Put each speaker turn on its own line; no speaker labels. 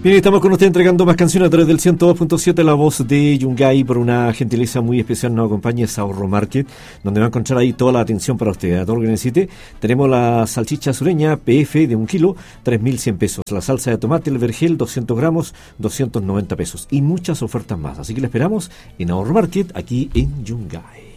Bien, estamos con usted entregando más canciones a través del 102.7, la voz de Yungay. Por una gentileza muy especial nos acompaña Ahorro Market, donde va a encontrar ahí toda la atención para usted, a todo lo que necesite. Tenemos la salchicha sureña PF de 1 kilo, 3.100 pesos. La salsa de tomate, el vergel, 200 gramos, 290 pesos. Y muchas ofertas más. Así que le esperamos en Ahorro Market, aquí en Yungay.